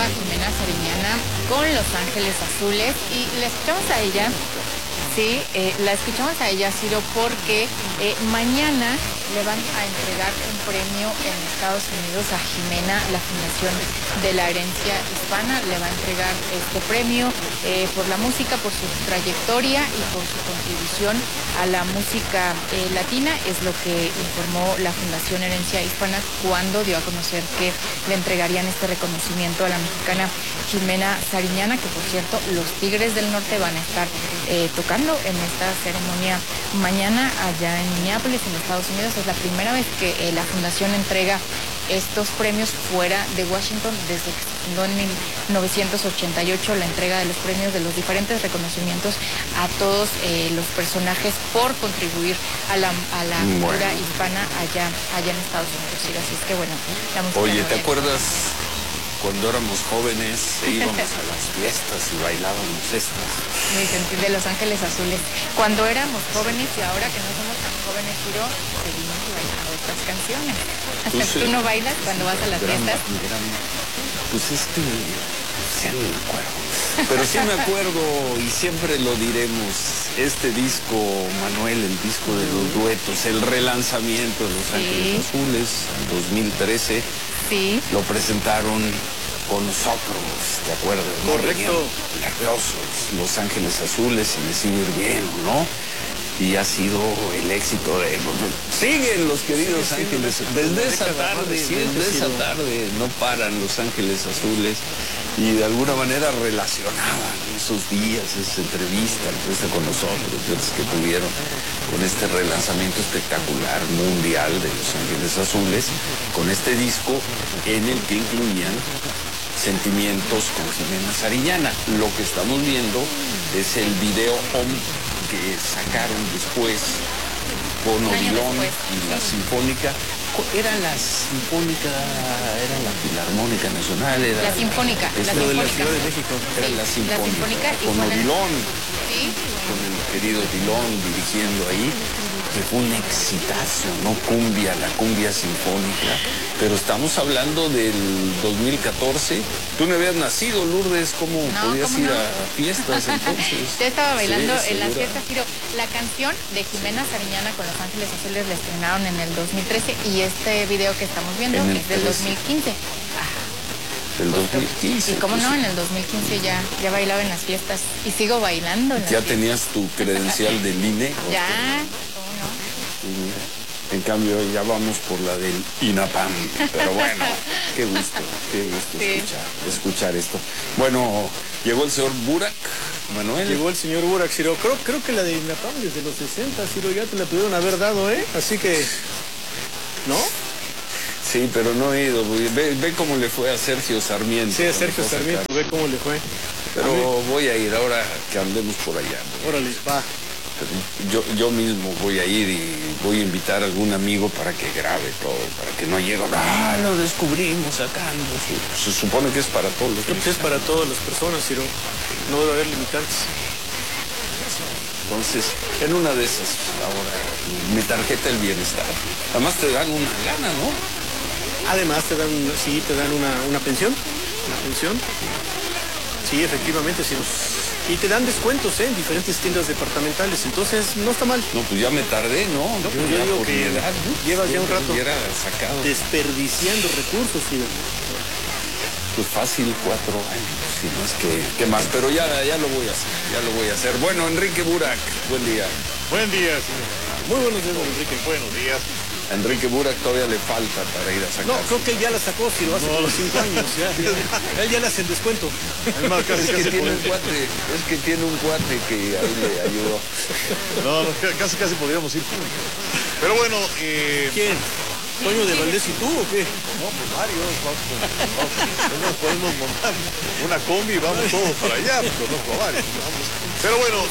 a Jimena Sariñana con Los Ángeles Azules y la escuchamos a ella. Sí, la escuchamos a ella, Ciro, porque mañana le van a entregar un premio en Estados Unidos a Jimena. La Fundación de la Herencia Hispana le va a entregar este premio por la música, por su trayectoria y por su contribución a la música latina. Es lo que informó la Fundación Herencia Hispana cuando dio a conocer que le entregarían este reconocimiento a la mexicana Jimena Sariñana, que por cierto los Tigres del Norte van a estar tocando en esta ceremonia mañana allá en Minneapolis, en Estados Unidos. Es la primera vez que la fundación entrega estos premios fuera de Washington desde que se fundó en 1988, la entrega de los premios, de los diferentes reconocimientos a todos los personajes por contribuir a la cultura hispana allá en Estados Unidos. Sí, así es que bueno, la música. Oye, ¿te acuerdas cuando éramos jóvenes íbamos a las fiestas y bailábamos estas? Me sentí de Los Ángeles Azules. Cuando éramos jóvenes y ahora que no somos tan jóvenes, Ciro, seguimos bailando estas canciones. ¿Tú no bailas cuando vas a las fiestas? Pues es que ya no me acuerdo. Pero sí me acuerdo y siempre lo diremos. Este disco, Manuel, el disco de los duetos, el relanzamiento de Los Ángeles Azules, en 2013. Sí. Lo presentaron con nosotros, ¿te acuerdas? Correcto. Nerviosos, Los Ángeles Azules, y me sigue bien, ¿no? Y ha sido el éxito de... Siguen los queridos Ángeles. Desde esa tarde no paran Los Ángeles Azules. Y de alguna manera relacionaban esos días, esa entrevista con nosotros, que tuvieron con este relanzamiento espectacular mundial de Los Ángeles Azules, con este disco en el que incluían Sentimientos con Jimena Sariñana. Lo que estamos viendo es el video que sacaron después con Odilon y la Sinfónica. Era la Sinfónica, era la Filarmónica Nacional, era la Sinfónica, de la Ciudad de México, era la Sinfónica con Odilon, con el querido Odilon dirigiendo ahí, que fue un exitazo, ¿no? Cumbia, la cumbia sinfónica, pero estamos hablando del 2014. Tú no habías nacido, Lourdes, ¿cómo podías ir a fiestas entonces? Yo estaba bailando en las fiestas, Ciro. La canción de Jimena Sariñana con Los Ángeles Azules la estrenaron en el 2013 y este video que estamos viendo es del 2015. Del 2015. Y cómo no, en el 2015 ya bailaba en las fiestas y sigo bailando. ¿Ya tenías tu credencial del INE? Ya, ¿cómo no? En cambio, ya vamos por la del INAPAM. Pero bueno, qué gusto escuchar esto. Bueno, llegó el señor Burak, Manuel. Llegó el señor Burak, Ciro. Creo que la de INAPAM desde los 60, Ciro, ya te la pudieron haber dado, ¿eh? Así que, ¿no? Sí, pero no he ido. Ve cómo le fue a Sergio Sarmiento. Sí, a Sergio Sarmiento, ve cómo le fue. Pero voy a ir ahora que andemos por allá. Órale, va. Yo mismo voy a ir y voy a invitar a algún amigo para que grabe todo, para que no llegue, lo descubrimos sacando. Se supone que es para todos los pues es para todas las personas, Ciro. No debe haber limitantes. Entonces, en una de esas, ahora, mi tarjeta del bienestar. Además te dan una lana, ¿no? Además te dan una pensión. Una pensión. Sí, efectivamente, Ciro. Y te dan descuentos en diferentes tiendas departamentales, entonces no está mal. No, pues ya me tardé, ¿no? Pues yo digo que llevas ya un rato sacado. desperdiciando recursos, Ciro. Pues fácil, 4 años, si no es que más, pero ya lo voy a hacer, Bueno, Enrique Burak, buen día. Buen día, señor. Muy buenos días, Enrique. Buenos días. A Enrique Burak todavía le falta para ir a sacar. No, creo que ya la sacó, Ciro, hace como 5 años. Él ya le hace el descuento. Es que tiene un cuate que ahí le ayudó. No, casi podríamos ir. Pero bueno, ¿quién? ¿Toño de Valdés y tú o qué? No, pues varios. Nos podemos montar una combi y vamos todos para allá, pues conozco a varios. Pero bueno,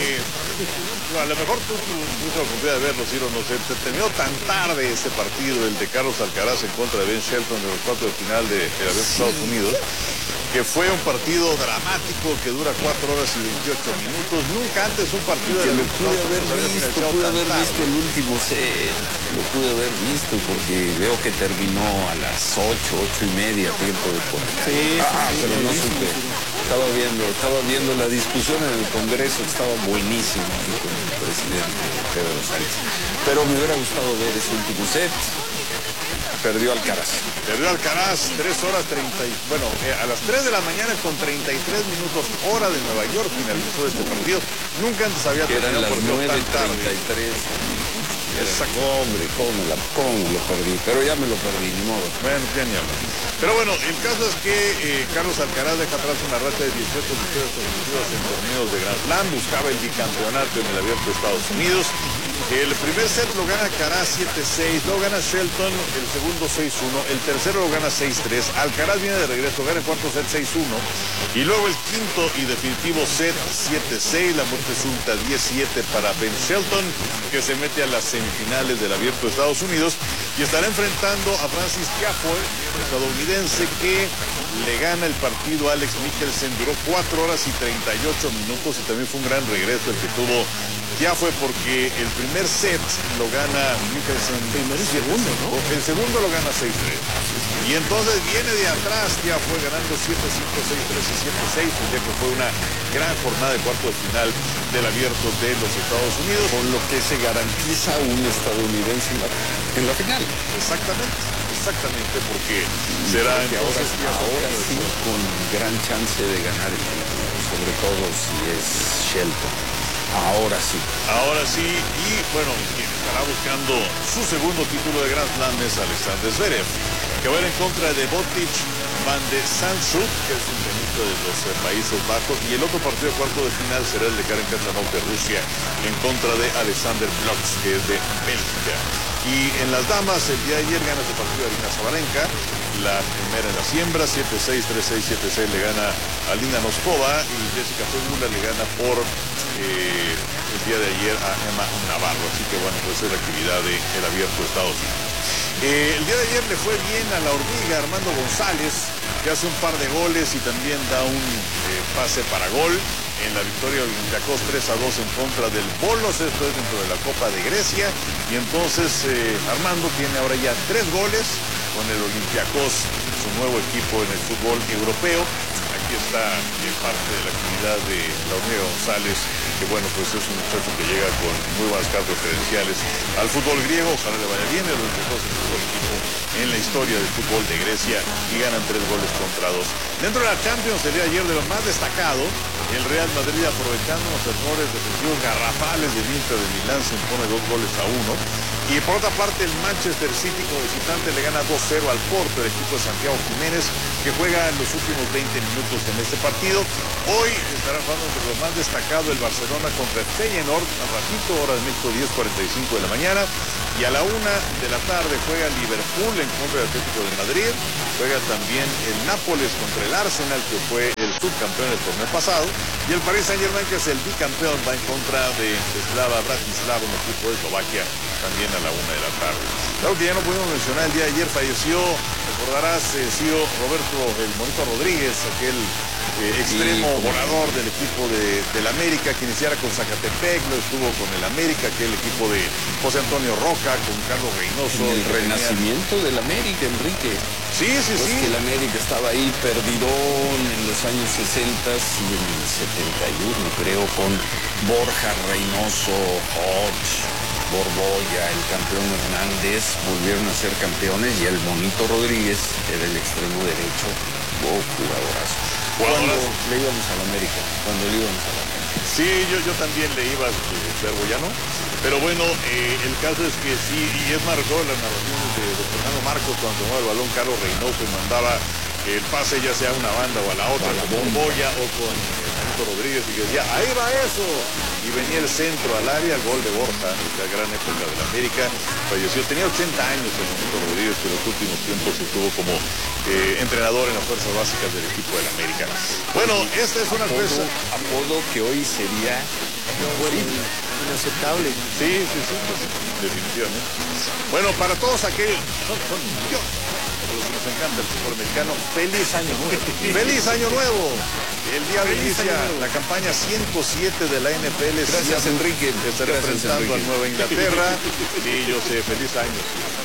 a lo mejor tú tuviste la oportunidad de verlo, Ciro, no sé, se terminó tan tarde ese partido, el de Carlos Alcaraz en contra de Ben Shelton de los cuartos de final de la vez Estados Unidos, que fue un partido dramático que dura 4 horas y 28 minutos. Nunca antes un partido de lo pude haber visto el último set, lo pude haber visto porque veo que terminó a las 8:30 tiempo de Puerto. Pero no supe. Estaba viendo la discusión en el Congreso, estaba buenísimo ahí con el presidente Pedro Sánchez. Pero me hubiera gustado ver ese último set. Perdió Alcaraz. 3 horas 30. Bueno, a las 3 de la mañana con 33 minutos, hora de Nueva York, finalizó este partido. Nunca antes había tenido un partido tan tarde. 9:33. Exacto. Hombre, ¿cómo me lo perdí? Pero ya me lo perdí, ni modo. Bueno, ya ni hablar. Pero bueno, el caso es que Carlos Alcaraz deja atrás una racha de 18 victorias consecutivas en torneos de Grand Slam. Buscaba el bicampeonato en el Abierto de Estados Unidos. El primer set lo gana Alcaraz 7-6, lo gana Shelton, el segundo 6-1, el tercero lo gana 6-3. Alcaraz viene de regreso, gana el cuarto set 6-1. Y luego el quinto y definitivo set 7-6, la muerte resulta 17 para Ben Shelton, que se mete a las semifinales del Abierto de Estados Unidos y estará enfrentando a Francis Tiafoe, estadounidense, que le gana el partido a Alex Michelsen. Duró 4 horas y 38 minutos y también fue un gran regreso el que tuvo Tiafoe, porque el primer set lo gana Michelsen. Primero y segundo, ¿no? El segundo lo gana 6-3. Y entonces viene de atrás Tiafoe ganando 7-5, 6-3 y 7-6, ya que fue una gran jornada de cuarto de final del Abierto de los Estados Unidos. Con lo que se garantiza un estadounidense en la final. Exactamente, porque será ahora sí con gran chance de ganar el título, sobre todo si es Shelton. Ahora sí, y bueno, quien estará buscando su segundo título de Grand Slam es Alexander Zverev, que va a ir en contra de Botic Van de Zandschulp, que es un tenista de los Países Bajos, y el otro partido de cuarto de final será el de Karen Khachanov de Rusia en contra de Alexander Bloks, que es de Bélgica. Y en las damas, el día de ayer gana su partido Arina Sabalenka, la primera en la siembra, 7-6, 3-6, 7-6 le gana a Linda Noskova, y Jessica Pegula le gana por el día de ayer a Emma Navarro. Así que bueno, pues es la actividad del Abierto de Estados Unidos. El día de ayer le fue bien a la hormiga Armando González, que hace un par de goles y también da un pase para gol en la victoria de Olympiacos 3-2 en contra del Bolos. Esto es dentro de la Copa de Grecia, y entonces Armando tiene ahora ya 3 goles con el Olympiacos, su nuevo equipo en el fútbol europeo. Aquí está parte de la actividad de la hormiga González, que bueno, pues es un muchacho que llega con muy buenas cartas credenciales al fútbol griego. Ojalá le vaya bien. El Olympiacos es el mejor equipo en la historia del fútbol de Grecia y ganan 3 goles contra 2. Dentro de la Champions, el día de ayer, de lo más destacado, el Real Madrid, aprovechando los errores defensivos garrafales del Inter de Milán, se impone 2-1. Y por otra parte, el Manchester City como visitante le gana 2-0 al Porto, el equipo de Santiago Jiménez, que juega en los últimos 20 minutos en este partido. Hoy estará jugando entre lo más destacado el Barcelona contra el Feyenoord, al ratito, hora de México, 10:45 de la mañana. Y a la 1 de la tarde juega Liverpool en contra del Atlético de Madrid. Juega también el Nápoles contra el Arsenal, que fue el subcampeón del torneo pasado. Y el Paris Saint-Germain, que es el bicampeón, va en contra de Slava Bratislava, un equipo de Eslovaquia, también a la 1 de la tarde. Claro que ya no pudimos mencionar, el día de ayer falleció, recordarás, Roberto el Monito Rodríguez, aquel extremo volador del equipo del América, que iniciara con Zacatepec, lo estuvo con el América, que el equipo de José Antonio Roca, con Carlos Reynoso. El renacimiento del América, Enrique. Sí. Que el América estaba ahí perdidón en los años 60 y en el 71, creo, con Borja, Reynoso, Hodge, Borbolla, el campeón Hernández, volvieron a ser campeones, y el Monito Rodríguez era el extremo derecho. Jugadorazo. Cuando le íbamos a la América. Sí, yo también le iba a Verbo, ya no. Pero bueno, el caso es que sí, y es más, recuerdo las narraciones de Fernando Marcos cuando tomaba el balón Carlos Reynoso y mandaba el pase ya sea a una banda o a la otra, con Bomboya o con Manito Rodríguez, y que decía, ahí va eso. Y venía el centro al área, el gol de Borja, la gran época de la América. Falleció, tenía 80 años el Manito Rodríguez, que en los últimos tiempos estuvo como entrenador en las fuerzas básicas del equipo de la América. Bueno, esta es una apodo que hoy sería inaceptable. Sí, definitivamente. Bueno, para todos aquellos, a los que nos encanta el fútbol americano, feliz año nuevo. ¡Feliz año nuevo! El día de inicia la campaña 107 de la NFL. Gracias, Enrique. Estaré presentando a Nueva Inglaterra. Y yo sé, feliz año.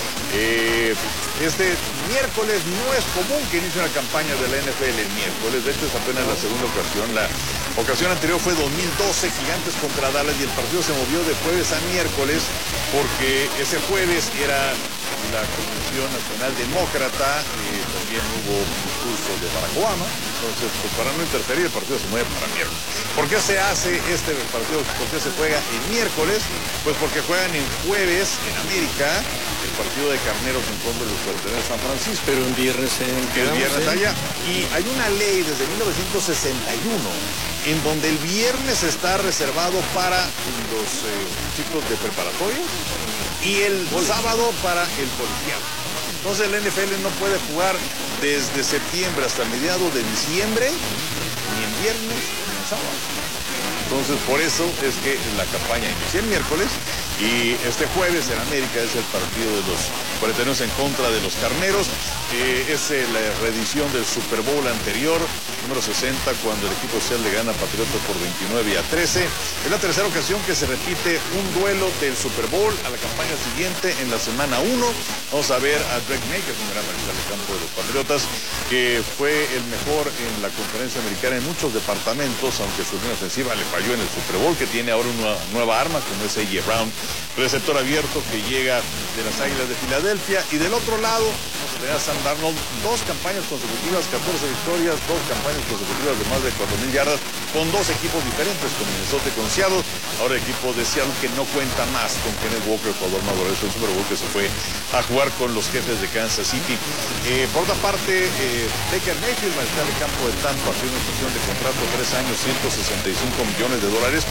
Este miércoles no es común que inicie una campaña de la NFL el miércoles. De hecho, es apenas la segunda ocasión. La ocasión anterior fue 2012, Gigantes contra Dallas, y el partido se movió de jueves a miércoles porque ese jueves era la Convención Nacional Demócrata. También hubo un discurso de Barack Obama. Entonces, pues para no interferir, el partido se mueve para miércoles. ¿Por qué se hace este partido? ¿Por qué se juega el miércoles? Pues porque juegan en jueves en América el partido de Carneros en contra de los Puerteros de San Francisco. Pero en viernes allá. Y hay una ley desde 1961 en donde el viernes está reservado para los chicos de preparatoria y el sábado para el policial. Entonces el NFL no puede jugar desde septiembre hasta mediados de diciembre, ni en viernes ni en sábado. Entonces por eso es que la campaña inicia el miércoles y este jueves en América es el partido de los Puerteros en contra de los Carneros. Es la reedición del Super Bowl anterior, número 60, cuando el equipo Shell le gana a Patriotas por 29-13. Es la tercera ocasión que se repite un duelo del Super Bowl a la campaña siguiente en la semana 1. Vamos a ver a Drake May, que es un gran mariscal de campo de los Patriotas, que fue el mejor en la conferencia americana en muchos departamentos, aunque su línea ofensiva le falló en el Super Bowl, que tiene ahora una nueva arma, como es A.J. Brown, receptor abierto que llega de las Águilas de Filadelfia. Y del otro lado, a Sam Darnold, 2 campañas consecutivas, 14 victorias, 2 campañas consecutivas de más de 4,000 yardas, con 2 equipos diferentes, con Minnesota y con Seattle. Ahora el equipo de Seattle que no cuenta más con Kenneth Walker, jugador más glorioso del Super Bowl, que se fue a jugar con los Jefes de Kansas City. Por otra parte, Baker Mayfield, mariscal de campo de Tampa, tiene una extensión de contrato 3 años, $165 millones.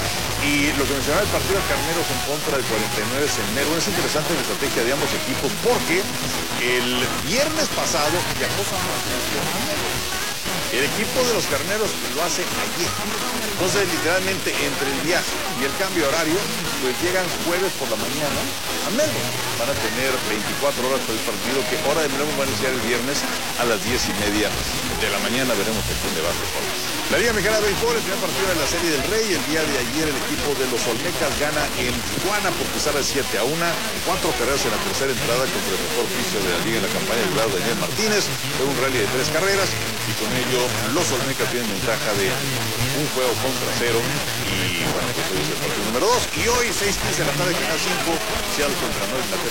Y lo que mencionaba el partido de Carneros en contra de 49 en enero, es interesante la estrategia de ambos equipos porque el viernes pasado viajó San Francisco a Melbourne. El equipo de los Carneros lo hace ayer. Entonces, literalmente, entre el viaje y el cambio horario, pues llegan jueves por la mañana a Melbourne. Van a tener 24 horas para el partido, que hora de Melbourne van a iniciar el viernes a las 10:30 de la mañana. Veremos a quién le va a hacer. La Liga Mexicana de Béisbol, el primer partido de la Serie del Rey. El día de ayer el equipo de los Olmecas gana en Tijuana por pisar de 7-1. 4 carreras en la tercera entrada contra el mejor piso de la Liga en la campaña de Daniel Martínez. Fue un rally de 3 carreras y con ello los Olmecas tienen ventaja de un juego contra 0. Y bueno, pues hoy es el partido número 2. Y hoy, 6:15 de la tarde, Canal 5, Seattle contra Nueva Inglaterra.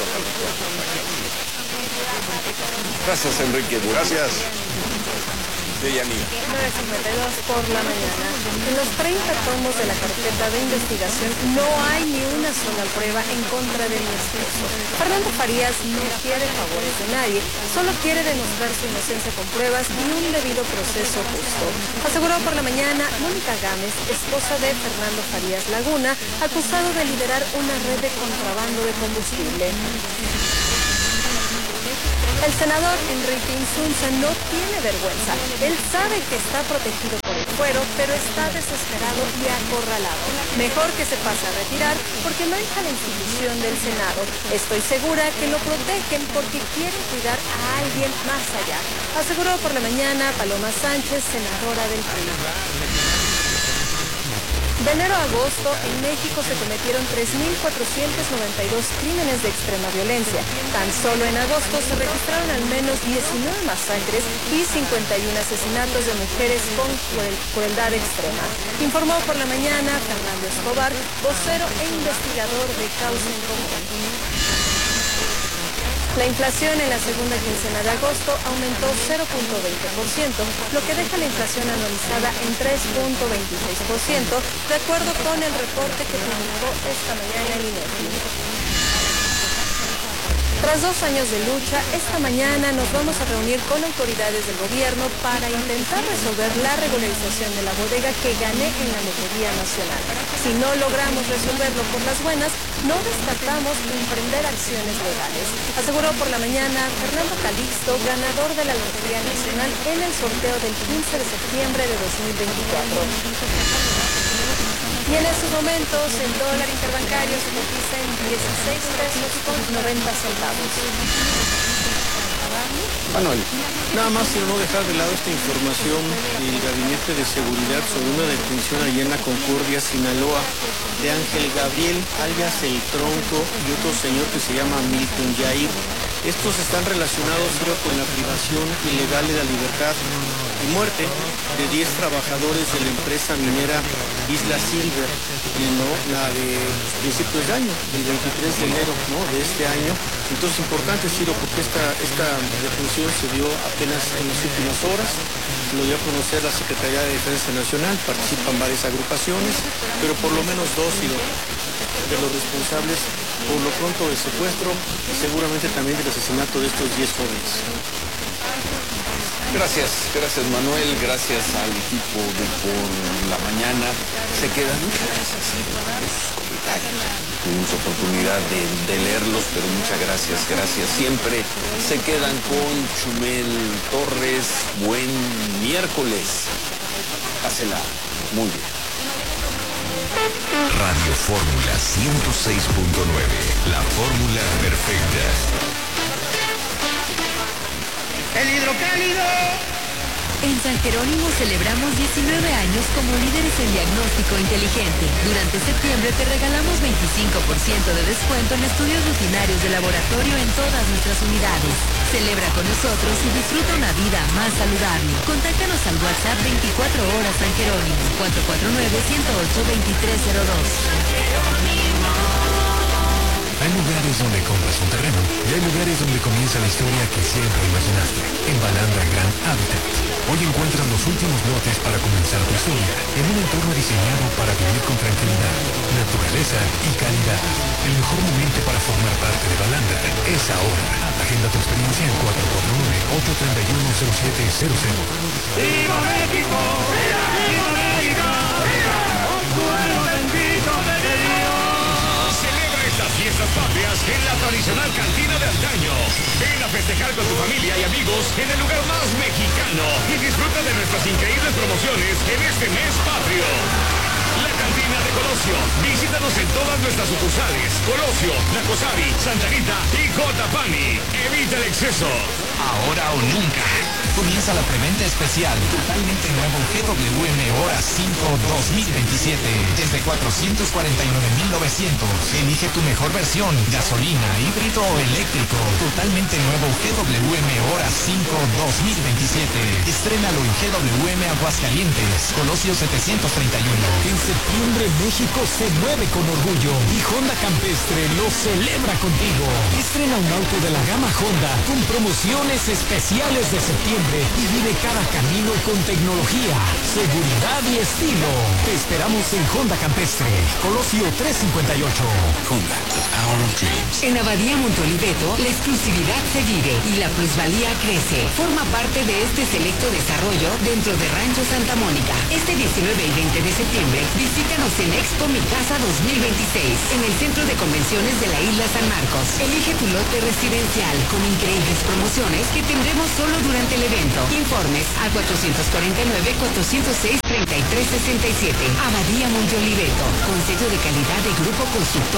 Gracias, Enrique. Gracias. De Yanina. 9:52 por la mañana. En los 30 tomos de la carpeta de investigación no hay ni una sola prueba en contra de mi esposo. Fernando Farías no quiere favores de nadie, solo quiere demostrar su inocencia con pruebas y un debido proceso justo. Aseguró por la mañana Mónica Gámez, esposa de Fernando Farías Laguna, acusado de liderar una red de contrabando de combustible. El senador Enrique Insunza no tiene vergüenza. Él sabe que está protegido por el fuero, pero está desesperado y acorralado. Mejor que se pase a retirar porque mancha la institución del Senado. Estoy segura que lo protegen porque quieren cuidar a alguien más allá. Aseguró por la mañana Paloma Sánchez, senadora del PRI. De enero a agosto, en México se cometieron 3.492 crímenes de extrema violencia. Tan solo en agosto se registraron al menos 19 masacres y 51 asesinatos de mujeres con crueldad extrema. Informó por la mañana Fernando Escobar, vocero e investigador de Causa en Común. La inflación en la segunda quincena de agosto aumentó 0.20%, lo que deja la inflación anualizada en 3.26%, de acuerdo con el reporte que publicó esta mañana el INEGI. Tras 2 años de lucha, esta mañana nos vamos a reunir con autoridades del gobierno para intentar resolver la regularización de la bodega que gané en la Lotería Nacional. Si no logramos resolverlo por las buenas, no descartamos emprender acciones legales. Aseguró por la mañana Fernando Calixto, ganador de la Lotería Nacional en el sorteo del 15 de septiembre de 2024. Y en estos momentos el dólar interbancario se cotiza en 16 pesos con 90 centavos. Manuel. Nada más, sino no dejar de lado esta información del Gabinete de Seguridad sobre una detención allá en la Concordia, Sinaloa, de Ángel Gabriel, alias El Tronco, y otro señor que se llama Milton Yair. Estos están relacionados con la privación ilegal de la libertad y muerte de 10 trabajadores de la empresa minera Isla Silver, ¿no? La de principios de año, el 23 de enero, ¿no?, de este año. Entonces, importante, Ciro, porque esta detención se dio apenas en las últimas horas. Lo dio a conocer la Secretaría de Defensa Nacional, participan varias agrupaciones, pero por lo menos 2, Ciro, de los responsables, por lo pronto, del secuestro y seguramente también del asesinato de estos 10 jóvenes. Gracias Manuel, gracias al equipo de Por la Mañana. Se quedan, muchas gracias por sus comentarios. Tuvimos oportunidad de leerlos, pero muchas gracias. Siempre se quedan con Chumel Torres. Buen miércoles. Pásela muy bien. Radio Fórmula 106.9, la fórmula perfecta. ¡El hidrocálido! En San Jerónimo celebramos 19 años como líderes en diagnóstico inteligente. Durante septiembre te regalamos 25% de descuento en estudios rutinarios de laboratorio en todas nuestras unidades. Celebra con nosotros y disfruta una vida más saludable. Contáctanos al WhatsApp 24 horas San Jerónimo, 449-108-2302. Hay lugares donde compras un terreno y hay lugares donde comienza la historia que siempre imaginaste. En Balandra Grand Habitat. Hoy encuentras los últimos lotes para comenzar tu historia en un entorno diseñado para vivir con tranquilidad, naturaleza y calidad. El mejor momento para formar parte de Balandra es ahora. Agenda tu experiencia en 449-831-0700. ¡Viva México! ¡Viva México! ¡Viva! ¡Un pueblo bendito de Dios! Estas fiestas patrias en la tradicional cantina de antaño. Ven a festejar con tu familia y amigos en el lugar más mexicano y disfruta de nuestras increíbles promociones en este mes patrio. La cantina de Colosio. Visítanos en todas nuestras sucursales: Colosio, Nacosari, Santa Rita y Cotapani. Evita el exceso. Ahora o nunca. Comienza la preventa especial. Totalmente nuevo GWM Hora 5 2027. Desde 449,900. Elige tu mejor versión. Gasolina, híbrido o eléctrico. Totalmente nuevo GWM Hora 5 2027. Estrénalo en GWM Aguascalientes. Colosio 731. En septiembre México se mueve con orgullo y Honda Campestre lo celebra contigo. Estrena un auto de la gama Honda con promociones especiales de septiembre y vive cada camino con tecnología, seguridad y estilo. Te esperamos en Honda Campestre, Colosio 358. Honda, the power of dreams. En Abadía Montoliveto, la exclusividad se vive y la plusvalía crece. Forma parte de este selecto desarrollo dentro de Rancho Santa Mónica. Este 19 y 20 de septiembre, visítanos en Expo Mi Casa 2026, en el Centro de Convenciones de la Isla San Marcos. Elige tu lote residencial con increíbles promociones que tendremos solo durante el evento. Informes al 449-406-3367. Abadía Monte Oliveto, con sello de calidad de Grupo Constructor